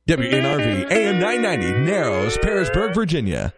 WNRV AM 990, Narrows, Pearisburg, Virginia.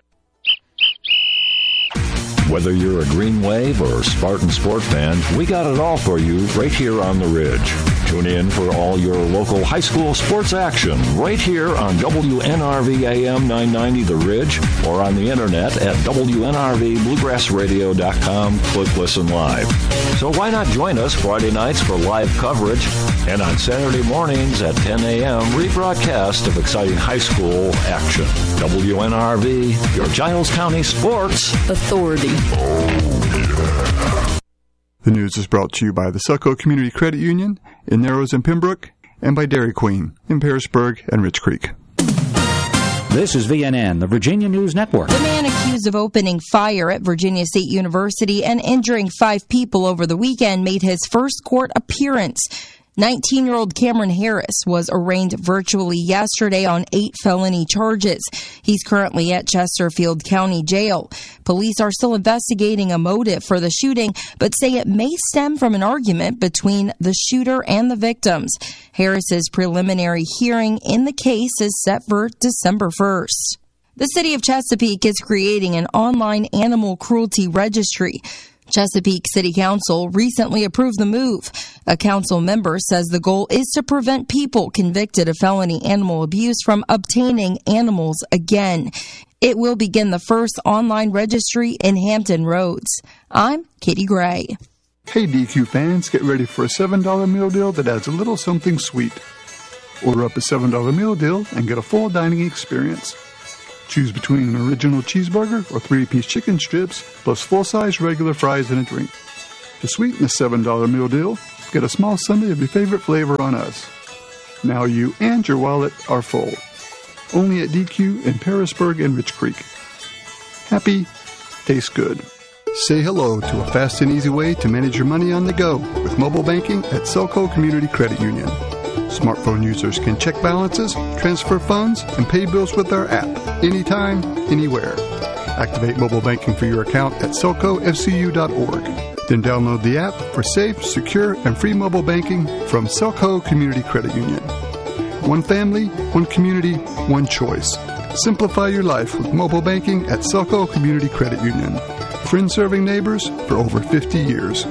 Whether you're a Green Wave or Spartan Sport fan, we got it all for you right here on the Ridge. Tune in for all your local high school sports action right here on WNRV AM 990 The Ridge or on the internet at WNRVBluegrassRadio.com. Click Listen Live. So why not join us Friday nights for live coverage and on Saturday mornings at 10 a.m. rebroadcast of exciting high school action. WNRV, your Giles County Sports Authority. The news is brought to you by the Selco Community Credit Union in Narrows and Pembroke and by Dairy Queen in Pearisburg and Rich Creek. This is VNN, the Virginia News Network. The man accused of opening fire at Virginia State University and injuring 5 people over the weekend made his first court appearance. 19-year-old Cameron Harris was arraigned virtually yesterday on 8 felony charges. He's currently at Chesterfield County Jail. Police are still investigating a motive for the shooting, but say it may stem from an argument between the shooter and the victims. Harris's preliminary hearing in the case is set for December 1st. The city of Chesapeake is creating an online animal cruelty registry. Chesapeake City Council recently approved the move. A council member says the goal is to prevent people convicted of felony animal abuse from obtaining animals again. It will begin the first online registry in Hampton Roads. I'm Katie Gray. Hey DQ fans, get ready for a $7 meal deal that adds a little something sweet. Order up a $7 meal deal and get a full dining experience. Choose between an original cheeseburger or 3-piece chicken strips, plus full-size regular fries and a drink. To sweeten the $7 meal deal, get a small sundae of your favorite flavor on us. Now you and your wallet are full. Only at DQ in Pearisburg and Rich Creek. Happy, tastes good. Say hello to a fast and easy way to manage your money on the go with mobile banking at Selco Community Credit Union. Smartphone users can check balances, transfer funds, and pay bills with our app anytime, anywhere. Activate mobile banking for your account at selcofcu.org. Then download the app for safe, secure, and free mobile banking from Selco Community Credit Union. One family, one community, one choice. Simplify your life with mobile banking at Selco Community Credit Union. Friends serving neighbors for over 50 years.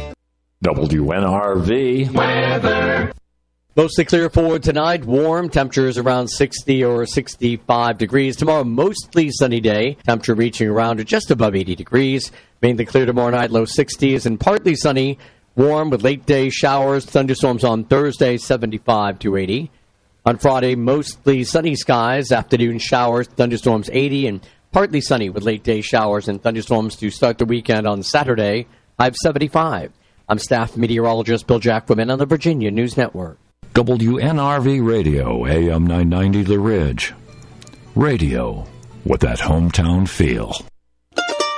WNRV weather. Mostly clear for tonight. Warm. Temperatures around 60 or 65 degrees. Tomorrow, mostly sunny day. Temperature reaching around or just above 80 degrees. Mainly clear tomorrow night, low 60s and partly sunny. Warm with late day showers. Thunderstorms on Thursday, 75 to 80. On Friday, mostly sunny skies. Afternoon showers. Thunderstorms 80 and partly sunny with late day showers and thunderstorms to start the weekend on Saturday, high of 75. I'm staff meteorologist Bill Jackwoman on the Virginia News Network. WNRV Radio, AM 990 The Ridge. Radio with that hometown feel.